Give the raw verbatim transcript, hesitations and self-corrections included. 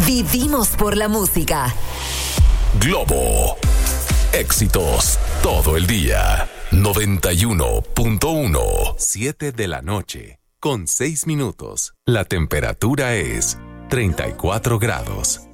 Vivimos por la música. Globo. Éxitos todo el día. noventa y uno punto uno. siete de la noche, con seis minutos. La temperatura es treinta y cuatro grados.